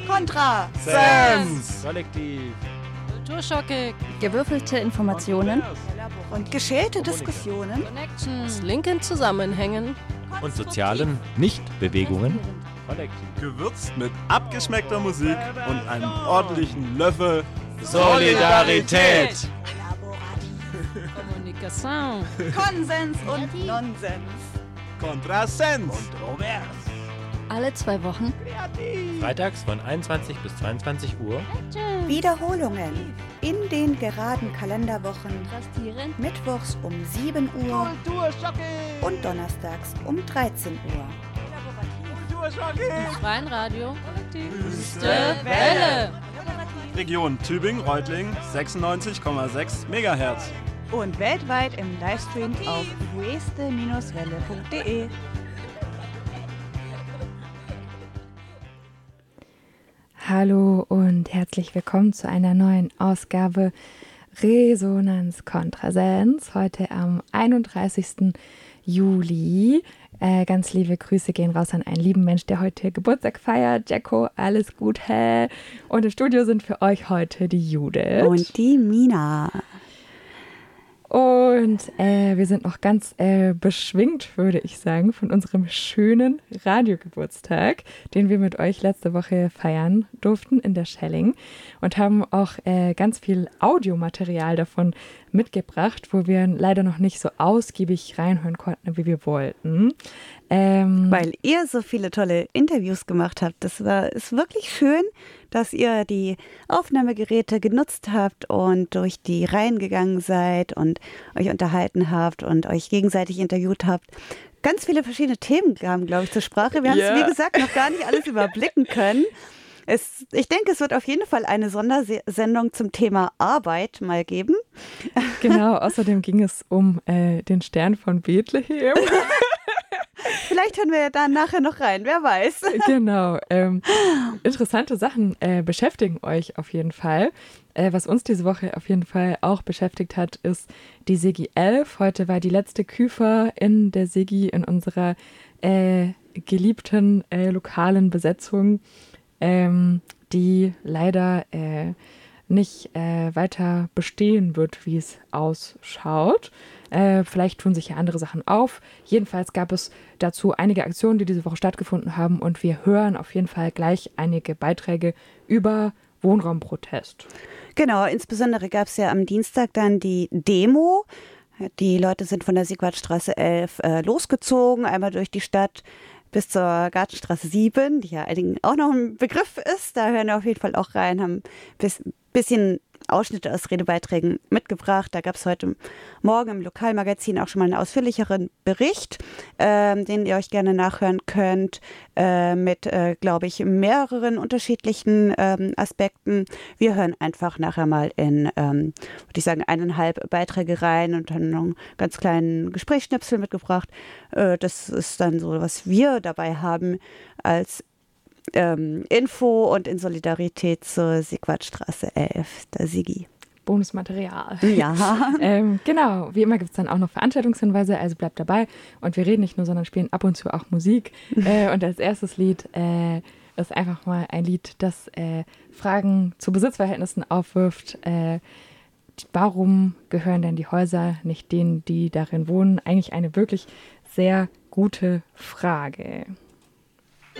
Kontra Sens Kollektiv Kulturschocke, gewürfelte Informationen und geschälte Diskussionen Connections, linken Zusammenhängen und sozialen Nichtbewegungen. Kollektiv gewürzt mit abgeschmeckter Musik und einem ordentlichen Löffel Solidarität. Kommunikation, Konsens und Nonsens. Kontrasens. alle 2 Wochen Freitags von 21 bis 22 Uhr. Wiederholungen in den geraden Kalenderwochen. Mittwochs um 7 Uhr und donnerstags um 13 Uhr. freien Radio, Wüste Welle. Region Tübingen-Reutling 96,6 MHz. Und weltweit im Livestream auf weste-welle.de. Hallo und herzlich willkommen zu einer neuen Ausgabe Resonanz Kontrasens. Heute am 31. Juli. Ganz liebe Grüße gehen raus an einen lieben Mensch, der heute Geburtstag feiert. Jacko, alles Gute. Und im Studio sind für euch heute die Judith. Und die Mina. Und wir sind noch ganz beschwingt, würde ich sagen, von unserem schönen Radiogeburtstag, den wir mit euch letzte Woche feiern durften in der Schelling und haben auch ganz viel Audiomaterial davon mitgebracht, wo wir leider noch nicht so ausgiebig reinhören konnten, wie wir wollten. Weil ihr so viele tolle Interviews gemacht habt. Ist wirklich schön, dass ihr die Aufnahmegeräte genutzt habt und durch die Reihen gegangen seid und euch unterhalten habt und euch gegenseitig interviewt habt. Ganz viele verschiedene Themen kamen, glaube ich, zur Sprache. Wir haben es, wie gesagt, noch gar nicht alles überblicken können. Ich denke, es wird auf jeden Fall eine Sondersendung zum Thema Arbeit mal geben. Genau, außerdem ging es um den Stern von Bethlehem. Vielleicht hören wir ja da nachher noch rein, wer weiß. Genau. Interessante Sachen beschäftigen euch auf jeden Fall. Was uns diese Woche auf jeden Fall auch beschäftigt hat, ist die Sigi 11. Heute war die letzte Küfer in der Sigi in unserer geliebten lokalen Besetzung, die leider nicht weiter bestehen wird, wie es ausschaut. Vielleicht tun sich ja andere Sachen auf. Jedenfalls gab es dazu einige Aktionen, die diese Woche stattgefunden haben und wir hören auf jeden Fall gleich einige Beiträge über Wohnraumprotest. Genau, insbesondere gab es ja am Dienstag dann die Demo. Die Leute sind von der Sigwartstraße 11 losgezogen, einmal durch die Stadt bis zur Gartenstraße 7, die ja einigen auch noch ein Begriff ist. Da hören wir auf jeden Fall auch rein, haben ein bisschen Ausschnitte aus Redebeiträgen mitgebracht. Da gab es heute Morgen im Lokalmagazin auch schon mal einen ausführlicheren Bericht, den ihr euch gerne nachhören könnt, mit, glaube ich, mehreren unterschiedlichen Aspekten. Wir hören einfach nachher mal in, würde ich sagen, 1,5 Beiträge rein und dann noch einen ganz kleinen Gesprächsschnipsel mitgebracht. Das ist dann so, was wir dabei haben als Info und in Solidarität zur Sigwartstraße 11, der Sigi. Bonusmaterial. Ja. Genau, wie immer gibt es dann auch noch Veranstaltungshinweise, also bleibt dabei. Und wir reden nicht nur, sondern spielen ab und zu auch Musik. Und als erstes Lied ist einfach mal ein Lied, das Fragen zu Besitzverhältnissen aufwirft. Warum gehören denn die Häuser nicht denen, die darin wohnen? Eigentlich eine wirklich sehr gute Frage.